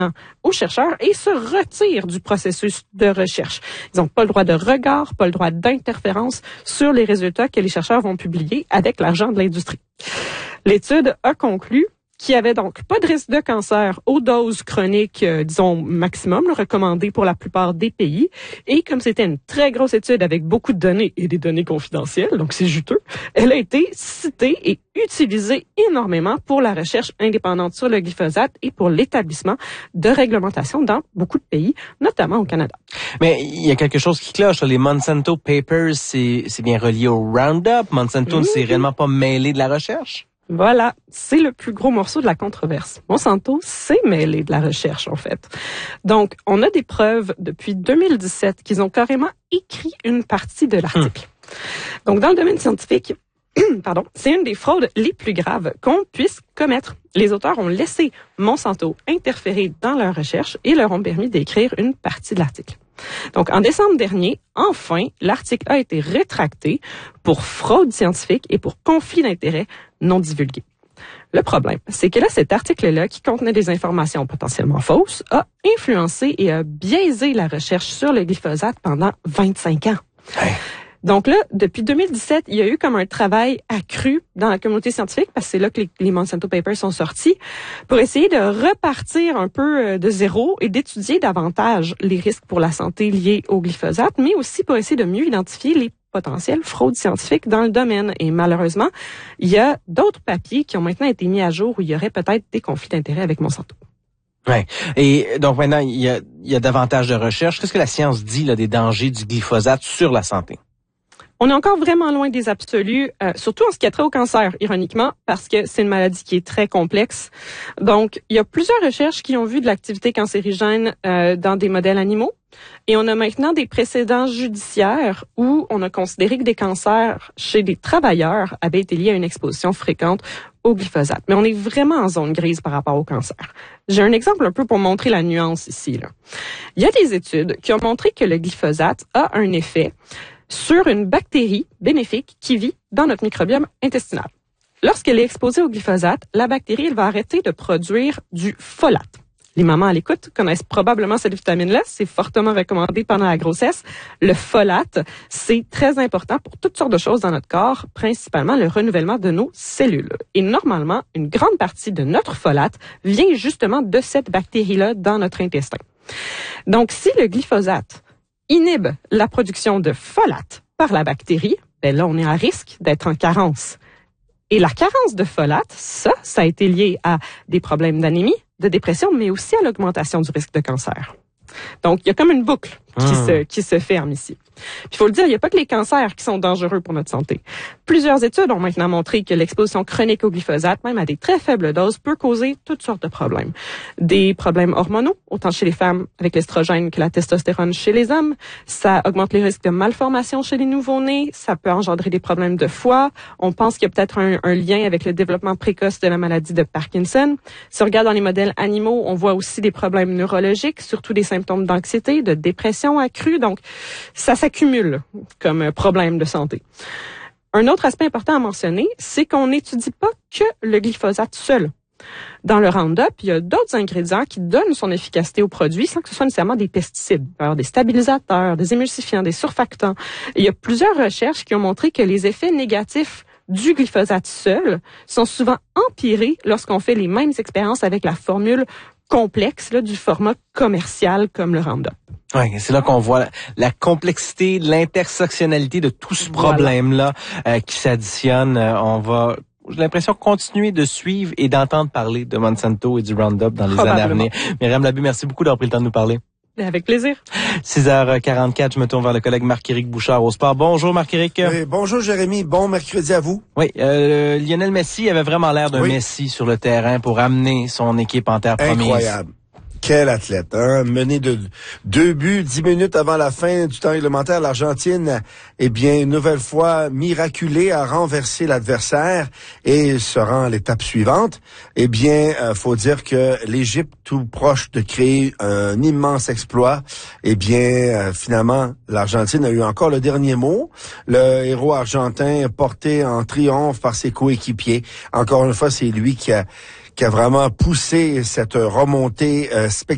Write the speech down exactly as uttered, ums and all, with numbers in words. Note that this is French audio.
aux chercheurs et se retirent du processus de recherche. Ils n'ont pas le droit de regard, pas le droit d'interférence sur les résultats que les chercheurs vont publier avec l'argent de l'industrie. L'étude a conclu qu'il n'y avait donc pas de risque de cancer aux doses chroniques, euh, disons, maximum, là, recommandées pour la plupart des pays. Et comme c'était une très grosse étude avec beaucoup de données et des données confidentielles, donc c'est juteux, elle a été citée et utilisée énormément pour la recherche indépendante sur le glyphosate et pour l'établissement de réglementations dans beaucoup de pays, notamment au Canada. Mais il y a quelque chose qui cloche. Les Monsanto Papers, c'est, c'est bien relié au Roundup. Monsanto ne s'est réellement pas mêlé de la recherche? Voilà, c'est le plus gros morceau de la controverse. Monsanto s'est mêlé de la recherche, en fait. Donc, on a des preuves depuis deux mille dix-sept qu'ils ont carrément écrit une partie de l'article. Hum. Donc, dans le domaine scientifique, pardon, c'est une des fraudes les plus graves qu'on puisse commettre. Les auteurs ont laissé Monsanto interférer dans leur recherche et leur ont permis d'écrire une partie de l'article. Donc, en décembre dernier, enfin, l'article a été rétracté pour fraude scientifique et pour conflit d'intérêts non divulgué. Le problème, c'est que là, cet article-là, qui contenait des informations potentiellement fausses, a influencé et a biaisé la recherche sur le glyphosate pendant vingt-cinq ans. Hey. Donc là, depuis deux mille dix-sept, il y a eu comme un travail accru dans la communauté scientifique, parce que c'est là que les, les Monsanto Papers sont sortis, pour essayer de repartir un peu de zéro et d'étudier davantage les risques pour la santé liés au glyphosate, mais aussi pour essayer de mieux identifier les potentielles fraudes scientifiques dans le domaine. Et malheureusement, il y a d'autres papiers qui ont maintenant été mis à jour où il y aurait peut-être des conflits d'intérêts avec Monsanto. Ouais. Et donc maintenant, il y a, il y a davantage de recherches. Qu'est-ce que la science dit là, des dangers du glyphosate sur la santé? On est encore vraiment loin des absolus, euh, surtout en ce qui a trait au cancer, ironiquement, parce que c'est une maladie qui est très complexe. Donc, il y a plusieurs recherches qui ont vu de l'activité cancérigène euh, dans des modèles animaux. Et on a maintenant des précédents judiciaires où on a considéré que des cancers chez des travailleurs avaient été liés à une exposition fréquente au glyphosate. Mais on est vraiment en zone grise par rapport au cancer. J'ai un exemple un peu pour montrer la nuance ici, là. Il y a des études qui ont montré que le glyphosate a un effet sur une bactérie bénéfique qui vit dans notre microbiome intestinal. Lorsqu'elle est exposée au glyphosate, la bactérie elle va arrêter de produire du folate. Les mamans à l'écoute connaissent probablement cette vitamine-là. C'est fortement recommandé pendant la grossesse. Le folate, c'est très important pour toutes sortes de choses dans notre corps, principalement le renouvellement de nos cellules. Et normalement, une grande partie de notre folate vient justement de cette bactérie-là dans notre intestin. Donc, si le glyphosate inhibe la production de folate par la bactérie, ben là, on est à risque d'être en carence. Et la carence de folate, ça, ça a été lié à des problèmes d'anémie, de dépression, mais aussi à l'augmentation du risque de cancer. Donc, il y a comme une boucle qui, mmh. se, qui se ferme ici. Puis, il faut le dire, il n'y a pas que les cancers qui sont dangereux pour notre santé. Plusieurs études ont maintenant montré que l'exposition chronique au glyphosate, même à des très faibles doses, peut causer toutes sortes de problèmes. Des problèmes hormonaux, autant chez les femmes avec l'estrogène que la testostérone chez les hommes. Ça augmente les risques de malformation chez les nouveau-nés. Ça peut engendrer des problèmes de foie. On pense qu'il y a peut-être un, un lien avec le développement précoce de la maladie de Parkinson. Si on regarde dans les modèles animaux, on voit aussi des problèmes neurologiques, surtout des symptômes d'anxiété, de dépression accrue. Donc, ça s'accumule comme problème de santé. Un autre aspect important à mentionner, c'est qu'on n'étudie pas que le glyphosate seul. Dans le Roundup, il y a d'autres ingrédients qui donnent son efficacité au produit sans que ce soit nécessairement des pesticides. Alors, des stabilisateurs, des émulsifiants, des surfactants. Et il y a plusieurs recherches qui ont montré que les effets négatifs du glyphosate seul sont souvent empirés lorsqu'on fait les mêmes expériences avec la formule complexe là, du format commercial comme le Roundup. Oui, c'est là qu'on voit la, la complexité, l'intersectionnalité de tout ce problème-là euh, qui s'additionne. Euh, on va, j'ai l'impression, continuer de suivre et d'entendre parler de Monsanto et du Roundup dans les années à venir. Myriam Labue, merci beaucoup d'avoir pris le temps de nous parler. Avec plaisir. six heures quarante-quatre, je me tourne vers le collègue Marc-Éric Bouchard au sport. Bonjour Marc-Éric. Oui, bonjour Jérémy, bon mercredi à vous. Oui, euh, Lionel Messi avait vraiment l'air d'un oui. Messi sur le terrain pour amener son équipe en terre promise. Incroyable. Quel athlète, hein? Mené de deux buts, dix minutes avant la fin du temps réglementaire, l'Argentine, eh bien, une nouvelle fois miraculée, a renversé l'adversaire et se rend à l'étape suivante. Eh bien, euh, faut dire que l'Égypte, tout proche de créer un immense exploit, eh bien, euh, finalement, l'Argentine a eu encore le dernier mot. Le héros argentin porté en triomphe par ses coéquipiers. Encore une fois, c'est lui qui a qui a vraiment poussé cette remontée euh, spectaculaire.